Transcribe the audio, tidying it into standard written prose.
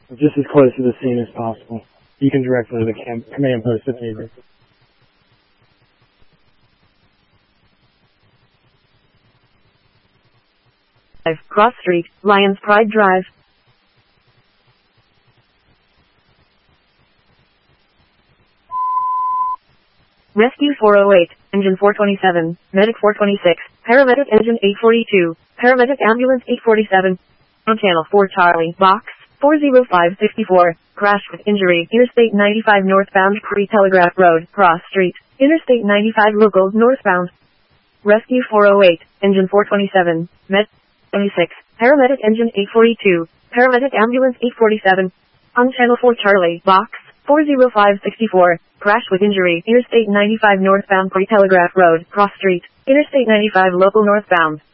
just as close to the scene as possible. You can direct to the command post if needed. Cross Street, Lions Pride Drive. Rescue 408, Engine 427, Medic 426, Paramedic Engine 842, Paramedic Ambulance 847. On Channel 4 Charlie, Box 40564, crash with injury, Interstate 95 northbound Pre-Telegraph Road, Cross Street, Interstate 95 local northbound. Rescue 408, Engine 427, Med 26, Paramedic Engine 842, Paramedic Ambulance 847. On Channel 4 Charlie, Box 40564, crash with injury, Interstate 95 northbound Pre-Telegraph Road, Cross Street, Interstate 95 local northbound.